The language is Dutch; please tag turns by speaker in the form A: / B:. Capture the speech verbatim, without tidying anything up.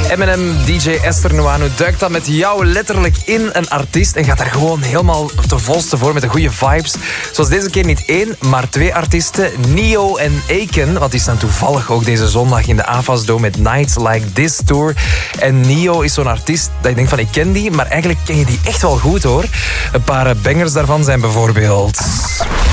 A: Eminem, D J Esther Nuanu duikt dan met jou letterlijk in een artiest en gaat er gewoon helemaal te volste voor met de goede vibes. Zoals deze keer niet één, maar twee artiesten, Nio en Aiken, want die staan toevallig ook deze zondag in de A F A S Dome met Nights Like This Tour. En Nio is zo'n artiest dat je denkt van ik ken die, maar eigenlijk ken je die echt wel goed hoor. Een paar bangers daarvan zijn bijvoorbeeld...